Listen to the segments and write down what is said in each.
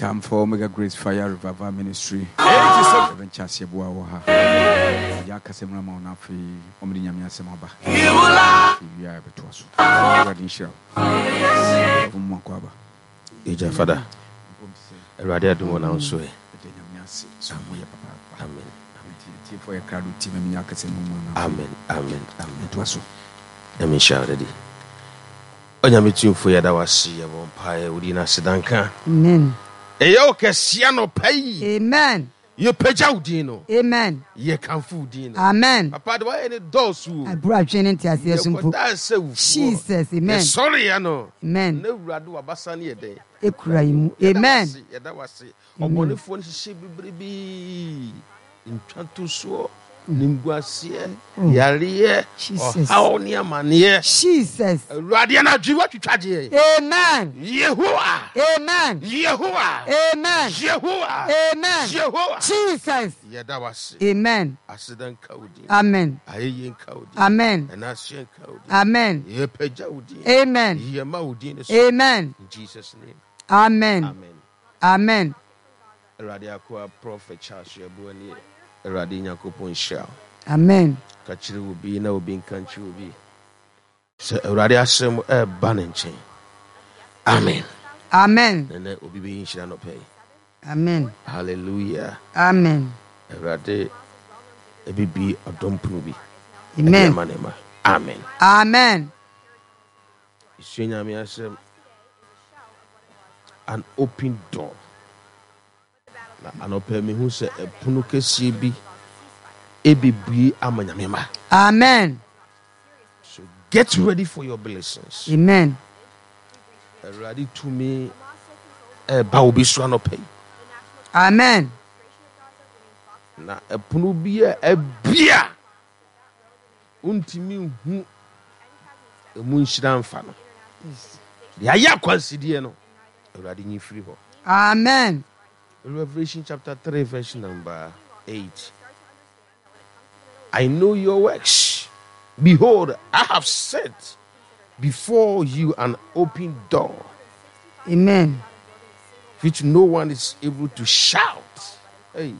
time for Omega Grace Fire Revival Ministry. Ventures Yabuaha. Yakasemra Monafi, Omniamia Semaba. We are able to us. Radisha. Mokwaba. Eja Father. Radia do one also. Amen. For a crowd team and Yakasem. Amen. Amen. Amen. To us. Let me shout ready. Onyamitu for ya da wasi ya bompae udi na sedanka. Amen. Eyo kesia no pai. Amen. Ye peja udi no. Amen. Ye kanfu udi no. Amen. Papa do any dosu. I brought training to us Jesus. Amen. Sorry ya no. Amen. Ne wuradu abasa ne ye Ekura yimu. Amen. Ya da wasi. Omonefo ni hye bibribi. Ntwanto so. Nimguasie yariye haonia manie Jesus radia na jiwa twitwaje amen Yehowa amen Yehowa amen Yehowa amen Yehowa Jesus yedawase amen asidan kaudi amen ayeyen kaudi amen enasien kaudi amen yepeja udi amen yema udi ne amen in Jesus name amen amen amen radia kwa prophet Charles Yabuani Eradi Nyakopon shall. Amen. Kachiri will be na obi nkanchi will be. So Eradi asem banenche. Amen. Amen. Nene obi be inshira no pay. Amen. Hallelujah. Amen. Eradi ebibi odompunu bi. Amen. Amen. Amen. Isenya me asem an open door. Anope me hu se epunu kesie bi ebibue amanyamema. Amen. So get ready for your blessings. Amen. Ready to me ba obi so anope. Amen. Na epunu bi ebia untimi hu emu nhira mfa no. Ya ya kwansidie no. Ready nyi free ho. Amen. Revelation chapter 3 verse number 8. I know your works. Behold, I have set before you an open door. Amen. Which no one is able to shout. Hey.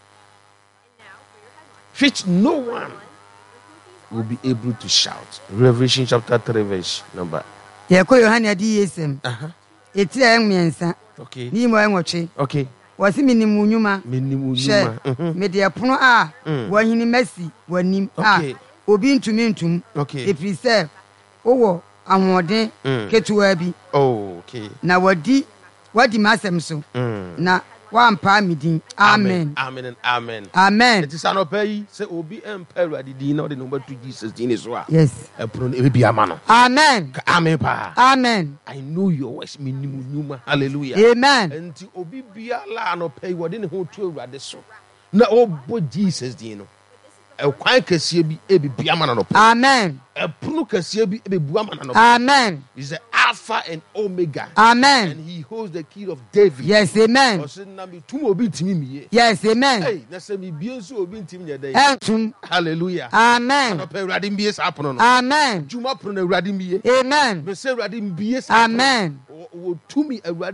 Which no one will be able to shout. Revelation chapter 3 verse number. Yeko Yohana di yesem. Eti enmiensa. Okay. Ni mo enwoche. Okay. Wasi minimu nyuma. Mede apono a wahini masi wanim a obi ntum efiri se owo ahoden ketuwa bi na wadi masem so na wampa midin amen and amen amen it is an obey say obi emperor adidi na the number to Jesus din so a yes apono e bi ama amen amen pa amen I know your works minimu nyuma hallelujah amen enti obi bia la no pay wode ne ho tu awurade so na obo Jesus din no kwan kasie bi e bi ama no amen apono kasie bi e bu ama no amen is the Alpha and Omega. Amen. And he holds the key of David. Yes, amen. Yes, amen. Hallelujah. Amen. Amen. Amen. Amen.